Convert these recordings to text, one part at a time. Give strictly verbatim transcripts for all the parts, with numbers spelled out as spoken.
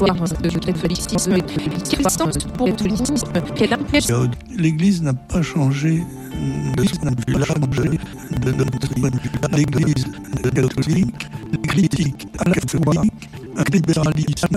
L'Église n'a pas changé de de doctrine. L'Église catholique critique à la fois un libéralisme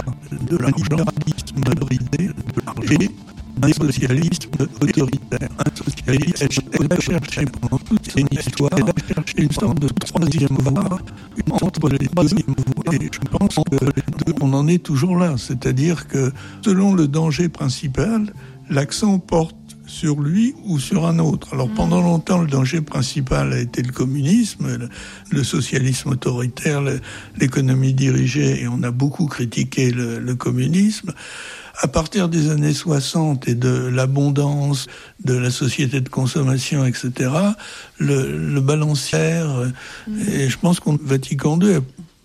de la libéralisme bridé et un socialisme autoritaire. Un socialisme, elle a cherché pendant toute son histoire une sorte de troisième voie entre les deux. Et je pense qu'on en est toujours là. C'est-à-dire que selon le danger principal, l'accent porte sur lui ou sur un autre. Alors pendant longtemps, le danger principal a été le communisme, le, le socialisme autoritaire, le, l'économie dirigée, et on a beaucoup critiqué le, le communisme. À partir des années soixante et de l'abondance de la société de consommation, et cetera, le, le balancière, mmh. et je pense qu'on Vatican deux a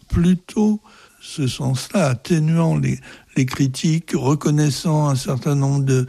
plutôt ce sens-là, atténuant les, les critiques, reconnaissant un certain nombre de,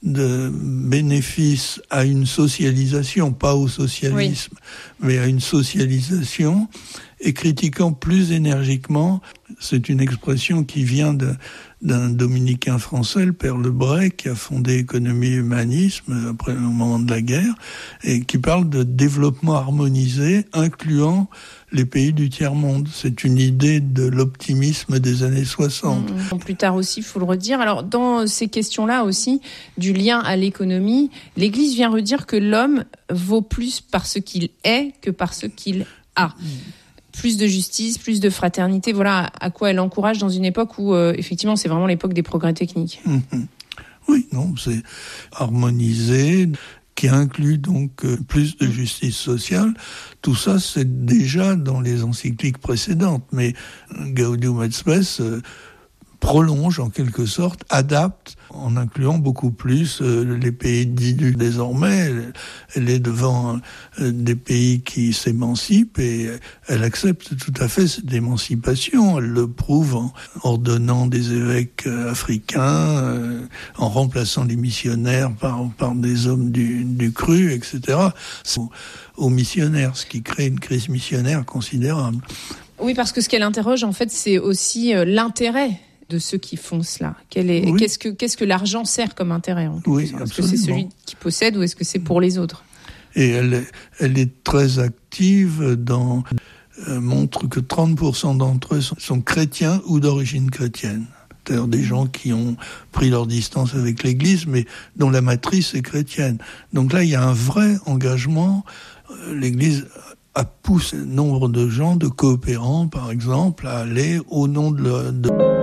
de bénéfices à une socialisation, pas au socialisme, oui. mais à une socialisation, et critiquant plus énergiquement, c'est une expression qui vient de, d'un dominicain français, le père Lebray, qui a fondé Économie et Humanisme après le moment de la guerre, et qui parle de développement harmonisé, incluant les pays du tiers-monde. C'est une idée de l'optimisme des années soixante. Mmh, plus tard aussi, il faut le redire. Alors, dans ces questions-là aussi, du lien à l'économie, l'Église vient redire que l'homme vaut plus par ce qu'il est que par ce qu'il a. Mmh. Plus de justice, plus de fraternité, voilà à quoi elle encourage dans une époque où, euh, effectivement, c'est vraiment l'époque des progrès techniques. Mmh. Oui, non, c'est harmonisé, qui inclut donc euh, plus de justice sociale. Tout ça, c'est déjà dans les encycliques précédentes, mais Gaudium et Spes euh, prolonge en quelque sorte, adapte en incluant beaucoup plus euh, les pays dits désormais. Elle est devant euh, des pays qui s'émancipent et elle accepte tout à fait cette émancipation. Elle le prouve en ordonnant des évêques euh, africains, euh, en remplaçant les missionnaires par, par des hommes du, du cru, et cetera. C'est aux, aux missionnaires, ce qui crée une crise missionnaire considérable. Oui, parce que ce qu'elle interroge, en fait, c'est aussi euh, l'intérêt de ceux qui font cela. Quel est, oui. qu'est-ce que, qu'est-ce que l'argent sert comme intérêt en oui, Est-ce absolument. que c'est celui qui possède ou est-ce que c'est pour les autres? Et elle est, elle est très active dans... Euh, montre que trente pour cent d'entre eux sont, sont chrétiens ou d'origine chrétienne. C'est-à-dire des gens qui ont pris leur distance avec l'Église, mais dont la matrice est chrétienne. Donc là, il y a un vrai engagement. Euh, L'Église a poussé nombre de gens, de coopérants, par exemple, à aller au nom de... de